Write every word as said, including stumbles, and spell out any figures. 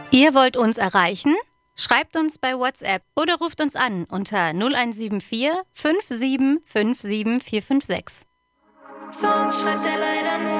Ihr wollt uns erreichen? Schreibt uns bei WhatsApp oder ruft uns an unter null eins sieben vier fünf sieben fünf sieben vier fünf sechs. Sonst schreibt er leider nur